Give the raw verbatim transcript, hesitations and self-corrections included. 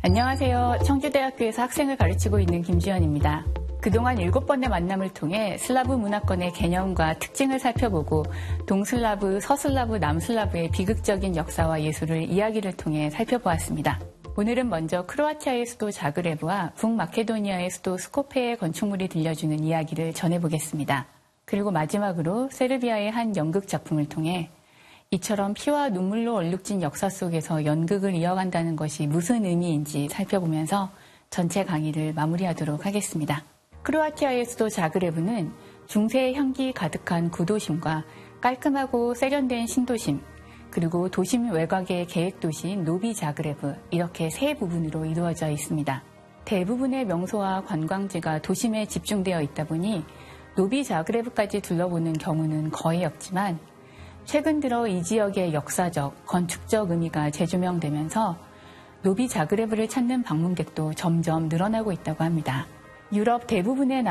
안녕하세요. 청주대학교에서 학생을 가르치고 있는 김주연입니다. 그동안 일곱 번의 만남을 통해 슬라브 문화권의 개념과 특징을 살펴보고 동슬라브, 서슬라브, 남슬라브의 비극적인 역사와 예술을 이야기를 통해 살펴보았습니다. 오늘은 먼저 크로아티아의 수도 자그레브와 북마케도니아의 수도 스코페의 건축물이 들려주는 이야기를 전해보겠습니다. 그리고 마지막으로 세르비아의 한 연극 작품을 통해 이처럼 피와 눈물로 얼룩진 역사 속에서 연극을 이어간다는 것이 무슨 의미인지 살펴보면서 전체 강의를 마무리하도록 하겠습니다. 크로아티아의 수도 자그레브는 중세의 향기 가득한 구도심과 깔끔하고 세련된 신도심, 그리고 도심 외곽의 계획도시인 노비 자그레브, 이렇게 세 부분으로 이루어져 있습니다. 대부분의 명소와 관광지가 도심에 집중되어 있다 보니 노비 자그레브까지 둘러보는 경우는 거의 없지만 최근 들어 이 지역의 역사적, 건축적 의미가 재조명되면서 노비 자그레브를 찾는 방문객도 점점 늘어나고 있다고 합니다. 유럽 대부분의